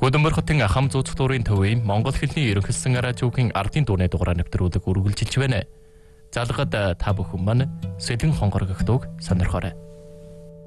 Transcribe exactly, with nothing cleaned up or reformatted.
Хөдөлмөр хотын хам зууц дурын төвийн Монгол хэлний ерөнхийлсөн радиогийн ардын дууны дугаараар нэвтрүүлэг үргэлжилж байна. Залгад та бүхэн маань Сэдэн хонгорогддог сонирхоорой.